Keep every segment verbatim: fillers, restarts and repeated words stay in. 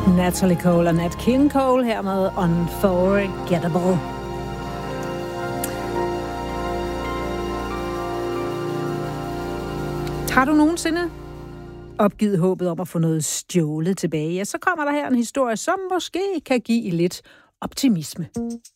Natalie Cole og Nat King Cole her med Unforgettable. Har du nogensinde opgivet håbet om at få noget stjålet tilbage? Ja, så kommer der her en historie, som måske kan give lidt optimisme.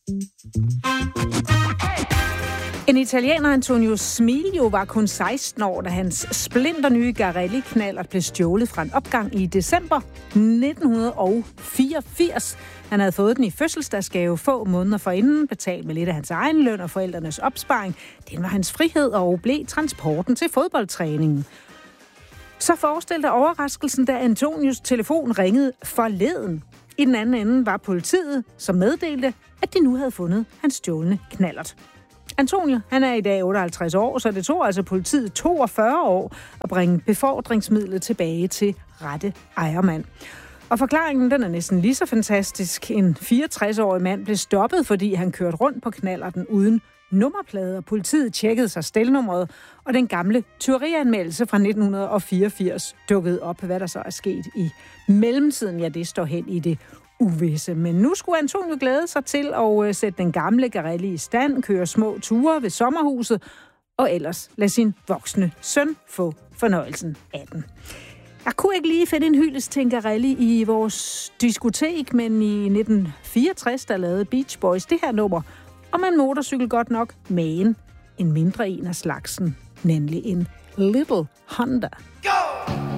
En italiener, Antonio Smilio, var kun seksten år, da hans splinternye Garelli-knallert blev stjålet fra en opgang i december nitten fireogfirs. Han havde fået den i fødselsdagsgave få måneder forinden, betalt med lidt af hans egen løn og forældrenes opsparing. Den var hans frihed og blev transporten til fodboldtræningen. Så forestil dig overraskelsen, da Antonios telefon ringede forleden. I den anden ende var politiet, som meddelte, at de nu havde fundet hans stjålne knallert. Antonio, han er i dag otteoghalvtreds år, så det tog altså politiet toogfyrre år at bringe befordringsmidlet tilbage til rette ejermand. Og forklaringen, den er næsten lige så fantastisk. En fireogtres-årig mand blev stoppet, fordi han kørte rundt på knallerten uden nummerplade, og politiet tjekkede sig stelnummeret, og den gamle tyverianmeldelse fra nitten fireogfirs dukkede op. Hvad der så er sket i mellemtiden, ja, det står hen i det uvisse. Men nu skulle Antonio glæde sig til at sætte den gamle Garelli i stand, køre små ture ved sommerhuset, og ellers lade sin voksne søn få fornøjelsen af den. Jeg kunne ikke lige finde en hyldest til en Garelli i vores diskotek, men i nitten fireogtres, der lavede Beach Boys det her nummer om en motorcykel godt nok, men en mindre en af slagsen, nemlig en Little Honda. Go!